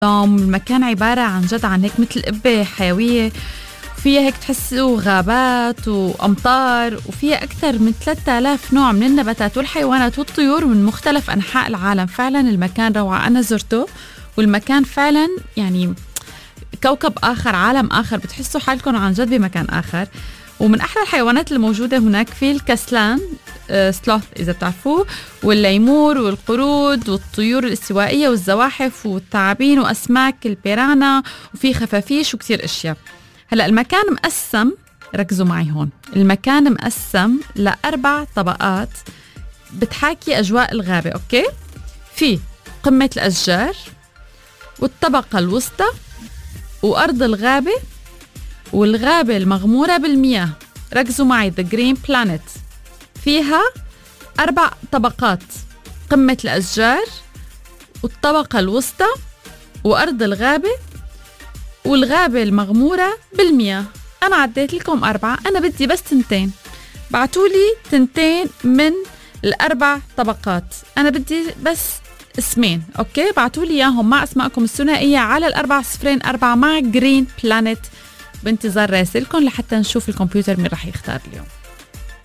المكان عبارة عن جد عن هيك مثل قبة حيوية، فيها هيك تحسوا غابات وأمطار، وفيها أكثر من 3000 نوع من النباتات والحيوانات والطيور من مختلف أنحاء العالم. فعلا المكان روعة، أنا زرته والمكان فعلا يعني كوكب آخر، عالم آخر، بتحسوا حالكم عن جد بمكان آخر. ومن أحلى الحيوانات الموجودة هناك في الكسلان سلوث إذا بتعرفوه، والليمور والقرود والطيور الاستوائية والزواحف والثعابين وأسماك البيرانا، وفي خفافيش وكتير أشياء. هلأ المكان مقسم، ركزوا معي هون، المكان مقسم ل4 طبقات بتحاكي أجواء الغابة. أوكي، في قمة الأشجار والطبقة الوسطى وأرض الغابة والغابة المغمورة بالمياه. ركزوا معي، The Green Planet فيها 4 طبقات: قمة الأشجار والطبقة الوسطى وأرض الغابة والغابة المغمورة بالمياه. أنا عديت لكم 4، أنا بدي بس 2، بعتولي 2 من 4 طبقات، أنا بدي بس اسمين. أوكي، بعتولي إياهم مع أسماءكم الثنائية على 404 مع Green Planet، بانتظار راسلكم لحتى نشوف الكمبيوتر مين رح يختار اليوم.